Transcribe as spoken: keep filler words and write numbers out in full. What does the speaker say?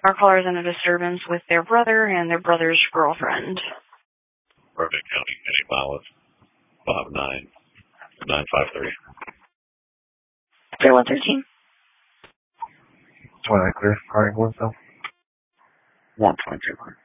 Our caller is in a disturbance with their brother and their brother's girlfriend. Burbank County, Eddie Miles, five nine nine five three. zero one thirteen. twenty-nine clear. Alright, one cell. one twenty-two clear.